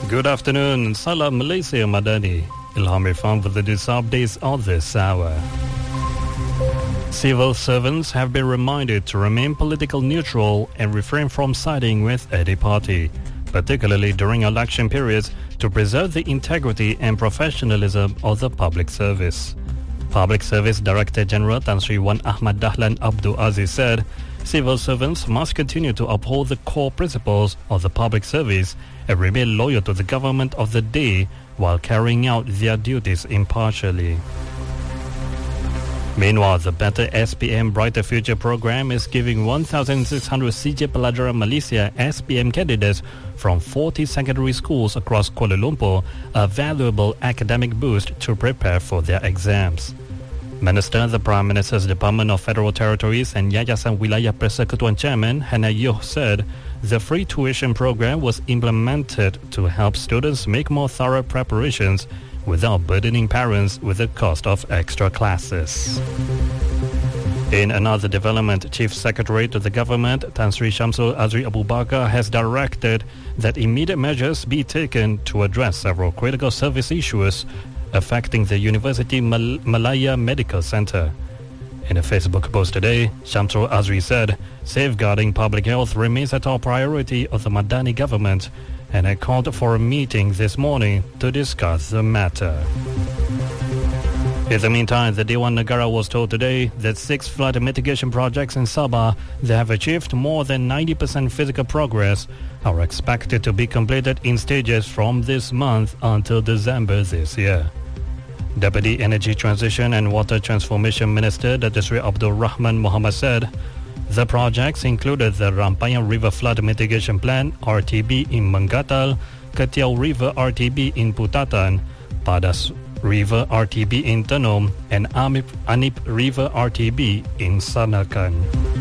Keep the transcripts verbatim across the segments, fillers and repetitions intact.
Good afternoon, Salam Malaysia Madani. Ilham Irfan with the news updates of this hour. Civil servants have been reminded to remain politically neutral and refrain from siding with any party, particularly during election periods, to preserve the integrity and professionalism of the public service. Public Service Director General Tan Sri Wan Ahmad Dahlan Abdul Aziz said, civil servants must continue to uphold the core principles of the public service and remain loyal to the government of the day while carrying out their duties impartially. Meanwhile, the Better S P M Brighter Future program is giving one thousand six hundred C J Pelajaran Malaysia S P M candidates from forty secondary schools across Kuala Lumpur a valuable academic boost to prepare for their exams. Minister, the Prime Minister's Department of Federal Territories and Yayasan Wilayah Persekutuan Chairman Hannah Yoh said the free tuition program was implemented to help students make more thorough preparations without burdening parents with the cost of extra classes. In another development, Chief Secretary to the Government, Tan Sri Shamsul Azri Abu Bakar, has directed that immediate measures be taken to address several critical service issues affecting the University Mal- Malaya Medical Centre. In a Facebook post today, Shamsul Azri said, safeguarding public health remains a top priority of the Madani government, and had called for a meeting this morning to discuss the matter. In the meantime, the Dewan Negara was told today that six flood mitigation projects in Sabah that have achieved more than ninety percent physical progress are expected to be completed in stages from this month until December this year. Deputy Energy Transition and Water Transformation Minister Datuk Seri Abdul Rahman Muhammad said, the projects included the Rampayang River Flood Mitigation Plan R T B in Menggatal, Ketiau River R T B in Putatan, Padas River R T B in Tenom, and Amip, Anip River R T B in Sanakan.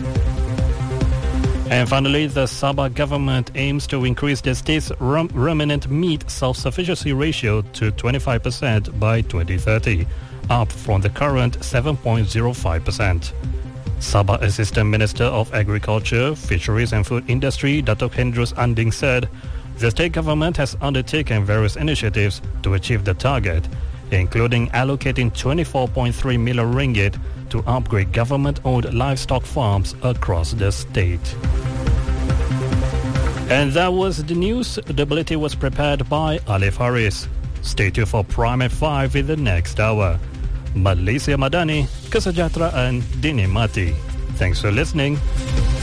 And finally, the Sabah government aims to increase the state's rum- ruminant meat self-sufficiency ratio to twenty-five percent by twenty thirty, up from the current seven point zero five percent. Sabah Assistant Minister of Agriculture, Fisheries and Food Industry, Datuk Hendrus Anding said, the state government has undertaken various initiatives to achieve the target, including allocating twenty-four point three million ringgit to upgrade government-owned livestock farms across the state. And that was the news. The bulletin was prepared by Alif Haris. Stay tuned for Prime at five in the next hour. Malaysia Madani, kesejahteraan dinikmati. Thanks for listening.